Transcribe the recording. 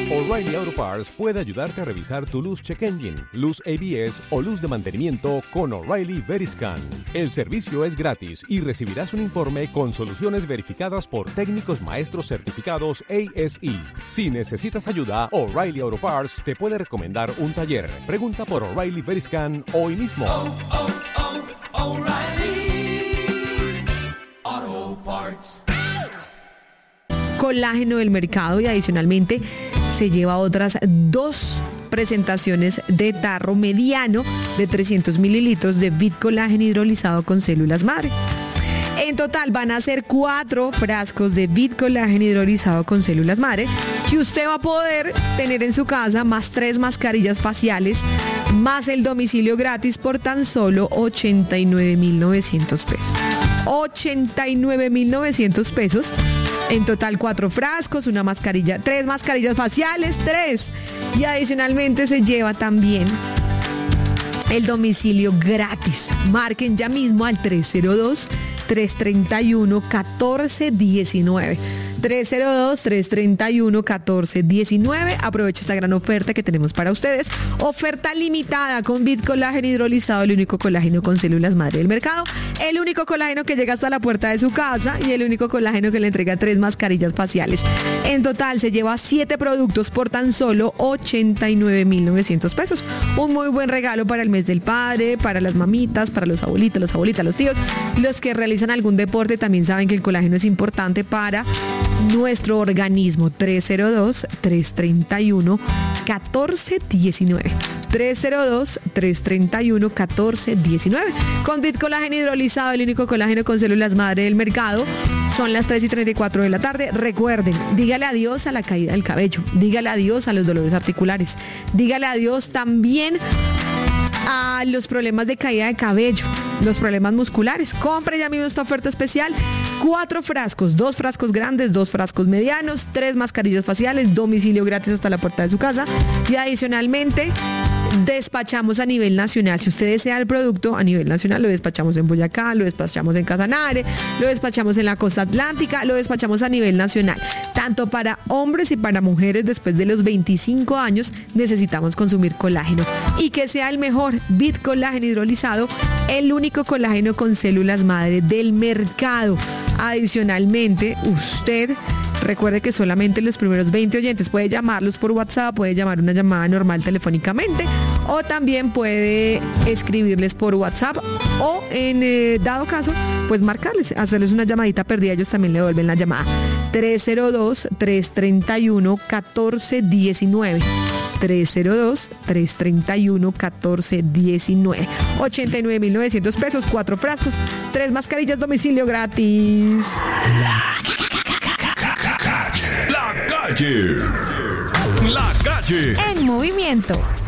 O'Reilly Auto Parts puede ayudarte a revisar tu luz check engine, luz ABS o luz de mantenimiento con O'Reilly Veriscan. El servicio es gratis y recibirás un informe con soluciones verificadas por técnicos maestros certificados ASE. Si necesitas ayuda, O'Reilly Auto Parts te puede recomendar un taller. Pregunta por O'Reilly Veriscan hoy mismo. O'Reilly Auto Parts. Colágeno del mercado, y adicionalmente se lleva otras 2 presentaciones de tarro mediano de 300 mililitros de Vitcolágeno hidrolizado con células madre. En total van a ser 4 frascos de Vitcolágeno hidrolizado con células madre que usted va a poder tener en su casa, más 3 mascarillas faciales, más el domicilio gratis por tan solo 89.900 pesos. 89.900 pesos. En total 4 frascos, 1 mascarilla, 3 mascarillas faciales, 3. Y adicionalmente se lleva también el domicilio gratis. Marquen ya mismo al 302-331-1419. 302-331-1419. Aprovecha esta gran oferta que tenemos para ustedes. Oferta limitada con Vitcolágeno hidrolizado, el único colágeno con células madre del mercado. El único colágeno que llega hasta la puerta de su casa y el único colágeno que le entrega 3 mascarillas faciales. En total se lleva 7 productos por tan solo 89.900 pesos. Un muy buen regalo para el mes del padre, para las mamitas, para los abuelitos, las abuelitas, los tíos. Los que realizan algún deporte también saben que el colágeno es importante para nuestro organismo. 302-331-1419. 302-331-1419. Con Vitcolágeno hidrolizado, el único colágeno con células madre del mercado. Son las 3:34 de la tarde. Recuerden, dígale adiós a la caída del cabello. Dígale adiós a los dolores articulares. Dígale adiós también a los problemas de caída de cabello, los problemas musculares. Compre ya mismo esta oferta especial. 4 frascos, 2 frascos grandes, 2 frascos medianos, 3 mascarillas faciales, domicilio gratis hasta la puerta de su casa. Y adicionalmente despachamos a nivel nacional. Si usted desea el producto a nivel nacional, lo despachamos en Boyacá, lo despachamos en Casanare, lo despachamos en la costa atlántica, lo despachamos a nivel nacional. Tanto para hombres y para mujeres después de los 25 años necesitamos consumir colágeno. Y que sea el mejor, Vitcolágeno hidrolizado, el único colágeno con células madre del mercado. Adicionalmente, usted recuerde que solamente los primeros 20 oyentes puede llamarlos por WhatsApp, puede llamar una llamada normal telefónicamente, o también puede escribirles por WhatsApp, o en dado caso, pues marcarles, hacerles una llamadita perdida, ellos también le devuelven la llamada. 302-331-1419. 302-331-1419. 89.900 pesos, 4 frascos, 3 mascarillas, domicilio gratis. La calle. En movimiento.